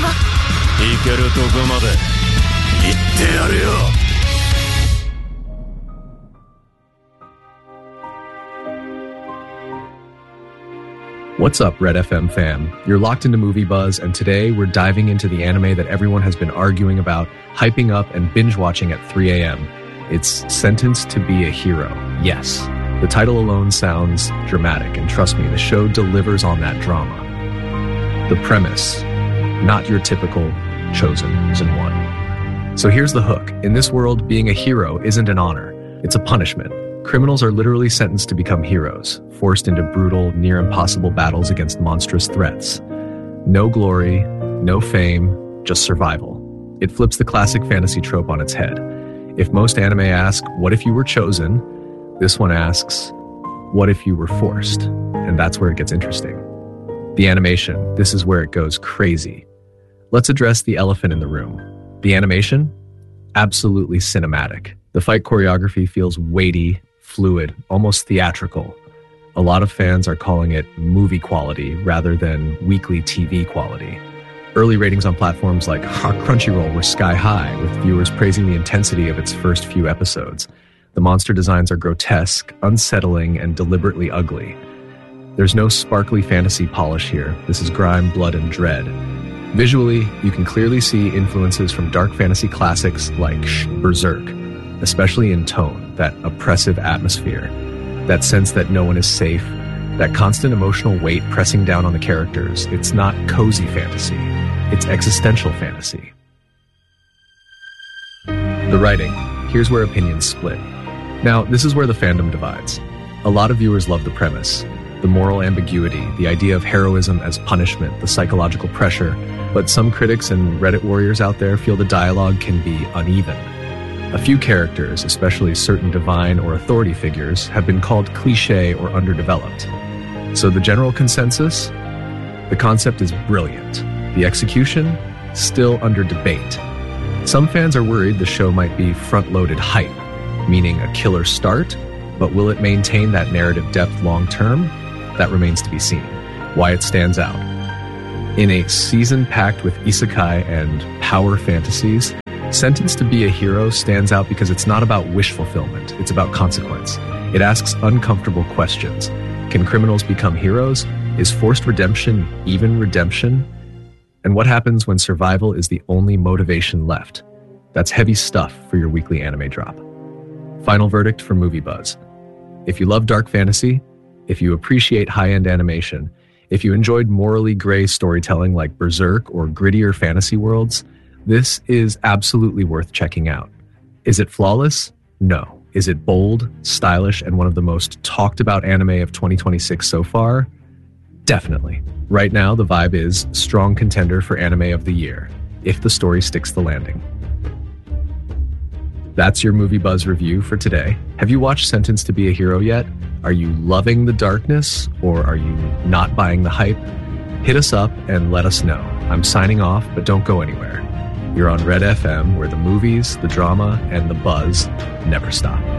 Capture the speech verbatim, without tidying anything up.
は。 行けるとこまで行ってやるよ。 What's up, Red F M fam? You're locked into Movie Buzz, and today we're diving into the anime that everyone has been arguing about, hyping up, and binge-watching at three a.m. It's Sentenced to be a Hero. Yes, the title alone sounds dramatic, and trust me, the show delivers on that drama. The premise, not your typical chosen season one. So here's the hook. In this world, being a hero isn't an honor. It's a punishment. Criminals are literally sentenced to become heroes, forced into brutal, near-impossible battles against monstrous threats. No glory, no fame, just survival. It flips the classic fantasy trope on its head. If most anime ask, what if you were chosen? This one asks, what if you were forced? And that's where it gets interesting. The animation, this is where it goes crazy. Let's address the elephant in the room. The animation? Absolutely cinematic. The fight choreography feels weighty, fluid, almost theatrical. A lot of fans are calling it movie quality rather than weekly T V quality. Early ratings on platforms like Crunchyroll were sky high, with viewers praising the intensity of its first few episodes. The monster designs are grotesque, unsettling, and deliberately ugly. There's no sparkly fantasy polish here. This is grime, blood, and dread. Visually, you can clearly see influences from dark fantasy classics like Berserk, especially in tone, that oppressive atmosphere, that sense that no one is safe, that constant emotional weight pressing down on the characters. It's not cozy fantasy, it's existential fantasy. The writing. Here's where opinions split. Now, this is where the fandom divides. A lot of viewers love the premise, the moral ambiguity, the idea of heroism as punishment, the psychological pressure, but some critics and Reddit warriors out there feel the dialogue can be uneven. A few characters, especially certain divine or authority figures, have been called cliché or underdeveloped. So the general consensus? The concept is brilliant. The execution? Still under debate. Some fans are worried the show might be front-loaded hype, meaning a killer start, but will it maintain that narrative depth long-term? That remains to be seen. Why it stands out. In a season packed with isekai and power fantasies, Sentenced to be a Hero stands out because it's not about wish fulfillment, it's about consequence. It asks uncomfortable questions. Can criminals become heroes? Is forced redemption even redemption? And what happens when survival is the only motivation left? That's heavy stuff for your weekly anime drop. Final verdict for Movie Buzz. If you love dark fantasy, if you appreciate high-end animation, if you enjoyed morally gray storytelling like Berserk or grittier fantasy worlds, this is absolutely worth checking out. Is it flawless? No. Is it bold, stylish, and one of the most talked about anime of twenty twenty-six so far? Definitely. Right now, the vibe is strong contender for anime of the year, if the story sticks the landing. That's your Movie Buzz review for today. Have you watched Sentenced to be a Hero yet? Are you loving the darkness, or are you not buying the hype? Hit us up and let us know. I'm signing off, but don't go anywhere. You're on Red F M, where the movies, the drama, and the buzz never stop.